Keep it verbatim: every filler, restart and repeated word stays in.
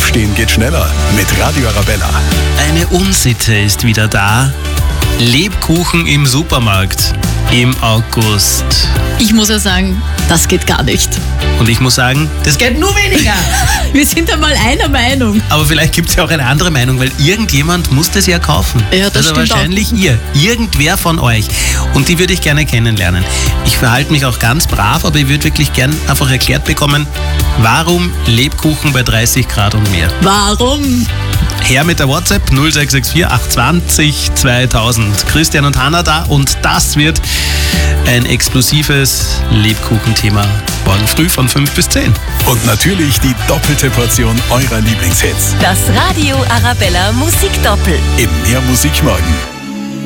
Aufstehen geht schneller mit Radio Arabella. Eine Unsitte ist wieder da. Lebkuchen im Supermarkt im August. Ich muss ja sagen, das geht gar nicht. Und ich muss sagen, das geht nur weniger. Wir sind einmal einer Meinung. Aber vielleicht gibt es ja auch eine andere Meinung, weil irgendjemand muss das ja kaufen. Ja, das also stimmt wahrscheinlich auch. ihr. Irgendwer von euch. Und die würde ich gerne kennenlernen. Ich verhalte mich auch ganz brav, aber ich würde wirklich gern einfach erklärt bekommen, warum Lebkuchen bei dreißig Grad und mehr. Warum? Her mit der WhatsApp null sechs sechs vier acht zwei null zweitausend. Christian und Hanna da und das wird ein explosives Lebkuchenthema morgen früh von fünf bis zehn. Und natürlich die doppelte Portion eurer Lieblingshits. Das Radio Arabella Musikdoppel. Im Mehr Musik morgen.